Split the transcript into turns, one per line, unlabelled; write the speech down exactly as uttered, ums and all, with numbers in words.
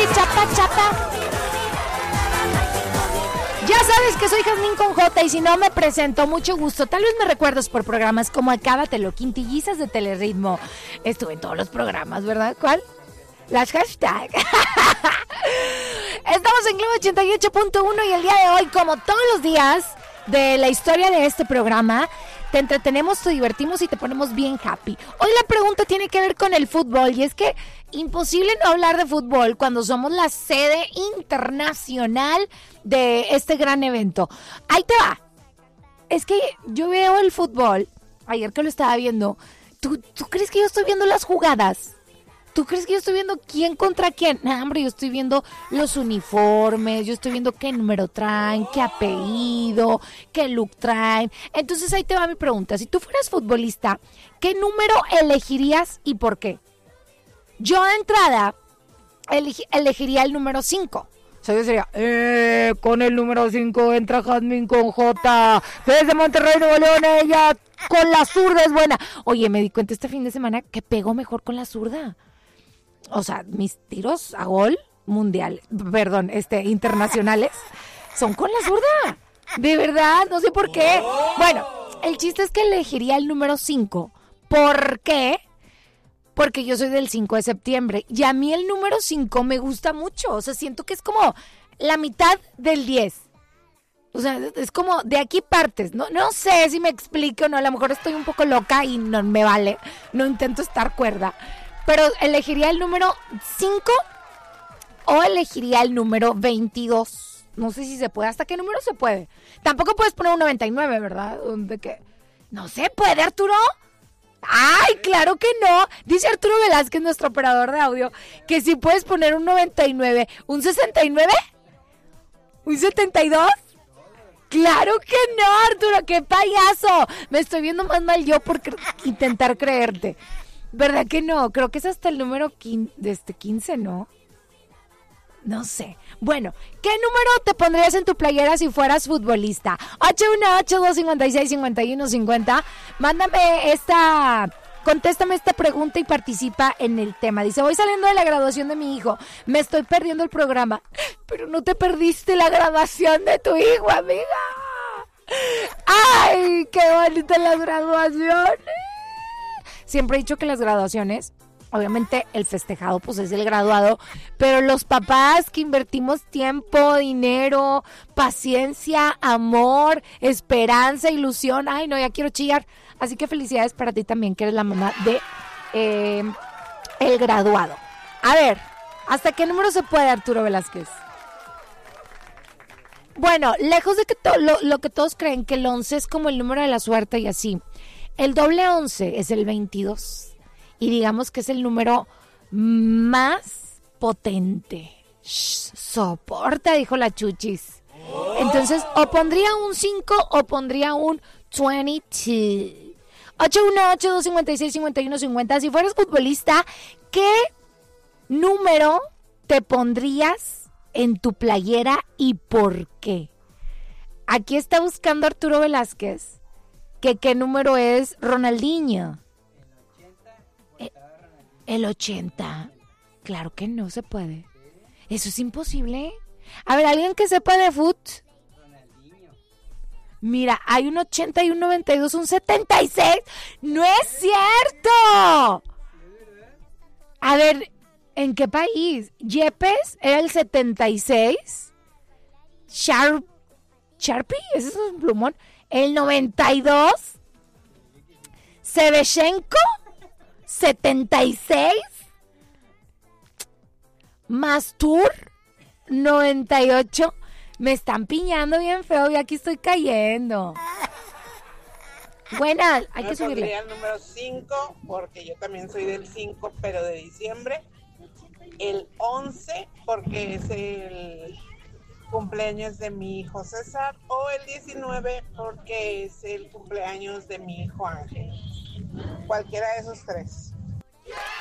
chapa, chapa. Ya sabes que soy Jazmín con J y si no me presento, mucho gusto. Tal vez me recuerdas por programas como Acábatelo, Quintillizas de Telerritmo. Estuve en todos los programas, ¿verdad? ¿Cuál? Las hashtag. Estamos en Club ochenta y ocho punto uno y el día de hoy, como todos los días de la historia de este programa, te entretenemos, te divertimos y te ponemos bien happy. Hoy la pregunta tiene que ver con el fútbol y es que imposible no hablar de fútbol cuando somos la sede internacional de este gran evento. Ahí te va. Es que yo veo el fútbol, ayer que lo estaba viendo, ¿tú, tú crees que yo estoy viendo las jugadas? ¿Tú crees que yo estoy viendo quién contra quién? No, hombre, yo estoy viendo los uniformes, yo estoy viendo qué número traen, qué apellido, qué look traen. Entonces ahí te va mi pregunta. Si tú fueras futbolista, ¿qué número elegirías y por qué? Yo de entrada eleg- elegiría el número cinco. O sea, yo sería, eh, con el número cinco entra Jazmín con J. Desde Monterrey, Nuevo León, ella con la zurda es buena. Oye, me di cuenta este fin de semana que pegó mejor con la zurda. O sea, mis tiros a gol mundial, perdón, este, internacionales, son con la zurda. De verdad, no sé por qué. Bueno, el chiste es que elegiría el número cinco. ¿Por qué? Porque yo soy del cinco de septiembre. Y a mí el número cinco me gusta mucho. O sea, siento que es como la mitad del diez. O sea, es como de aquí partes. No, no sé si me explico o no. A lo mejor estoy un poco loca y no me vale. No intento estar cuerda. Pero elegiría el número cinco o elegiría el número veintidós. No sé si se puede. ¿Hasta qué número se puede? Tampoco puedes poner un noventa y nueve, ¿verdad? ¿De qué? No se puede, Arturo. ¡Ay, claro que no! Dice Arturo Velázquez, nuestro operador de audio, que si puedes poner un noventa y nueve. ¿Un sesenta y nueve? ¿Un setenta y dos? ¡Claro que no, Arturo! ¡Qué payaso! Me estoy viendo más mal yo por cre- intentar creerte. ¿Verdad que no? Creo que es hasta el número quince, de este quince, ¿no? No sé. Bueno, ¿qué número te pondrías en tu playera si fueras futbolista? ocho uno ocho, dos cinco seis, cinco uno cinco cero. Mándame esta... Contéstame esta pregunta y participa en el tema. Dice, voy saliendo de la graduación de mi hijo. Me estoy perdiendo el programa. Pero no te perdiste la graduación de tu hijo, amiga. ¡Ay, qué bonitas las graduaciones! Siempre he dicho que las graduaciones, obviamente el festejado pues es el graduado, pero los papás que invertimos tiempo, dinero, paciencia, amor, esperanza, ilusión, ay no, ya quiero chillar. Así que felicidades para ti también, que eres la mamá de eh, el graduado. A ver, ¿hasta qué número se puede, Arturo Velázquez? Bueno, lejos de que to- lo, lo que todos creen, que el once es como el número de la suerte y así. El doble once es el veintidós y digamos que es el número más potente. Shh, soporta, dijo la Chuchis. Entonces, o pondría un cinco o pondría un veintidós. ocho uno ocho, dos cinco seis, cinco uno cinco cero. Si fueras futbolista, ¿qué número te pondrías en tu playera y por qué? Aquí está buscando Arturo Velázquez que qué número es Ronaldinho. El ochenta. El ochenta. Claro que no se puede. Eso es imposible. A ver, alguien que sepa de fut. Mira, hay un ochenta y un noventa y dos, un setenta y seis. ¡No es cierto! A ver, ¿en qué país? Yepes era el setenta y seis. Sharp, Sharpie, ese es un plumón. El noventa y dos. Sevchenko, setenta y seis. Mastur, noventa y ocho. Me están piñando bien feo y aquí estoy cayendo. Buena, hay
Yo
que subirle.
pondría el número cinco porque yo también soy del cinco, pero de diciembre. El once porque es el cumpleaños de mi hijo César. O el diecinueve porque es el cumpleaños de mi hijo Ángel. Cualquiera de esos tres.